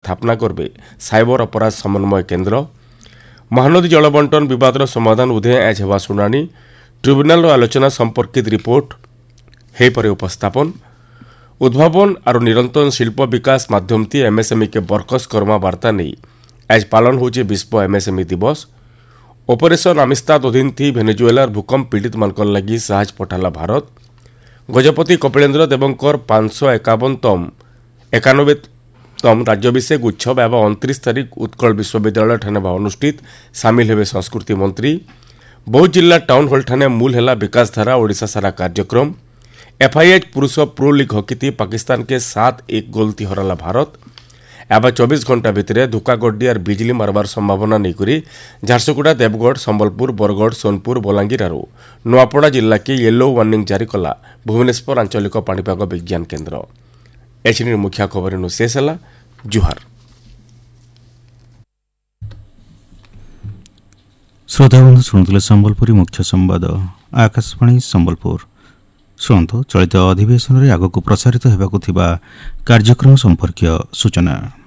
स्थापना करबे साइबर अपराध समन्वय केन्द्र। महानदी जल बंटन विवादर समाधान उदय आज हेबा शुणाणी। ट्रिब्यूनाल आलोचना संपर्कित रिपोर्ट हेपरे उपस्थापन। उद्भावन और निरंतर शिल्प विकास माध्यम थी एमएसएमई के बरकस कर्मा वार्ता नहीं आज पालन होचे विश्व एमएसएमई दिवस। ऑपरेशन आमिस्ताद अधीन थी भेनेजुएलार भूकंप पीड़ित मानकर लगी साहाज पठाला भारत। गजपति कपिलेन्द्र देवंकर 591तम राज्याभिषेक उत्सव एवं 29 तारिख उत्कल विश्वविद्यालय ठाणे अनुष्ठित सामिल हेबे संस्कृति मंत्री। बौद्ध जिला टाउन हॉल ठाणे मूल हेला विकासधारा ओडिशा सारा कार्यक्रम। एफआईएच पुरुष प्रो लीग हॉकी थी पाकिस्तान के 7-1 गोल थी हराला भारत। एवं 24 घंटा भितर धुकागड्डी और बिजली मारबार संभावना नहीं झारसुगुड़ा देवगढ़ संबलपुर बरगढ़ सोनपुर बलांगीर और नुआपड़ा जिला के येलो वार्निंग जारी कला भुवनेश्वर आंचलिक पाणीपाग विज्ञान केन्द्र। एचडी मुख्य खबर शेष है। जुहार श्रोता बंधु शुणुले संबलपुरी मुख्य संवाद आकाशवाणी संबलपुर। शुणु चलित अधिवेशन में आगक प्रसारित होगा कार्यक्रम संपर्कीय सूचना।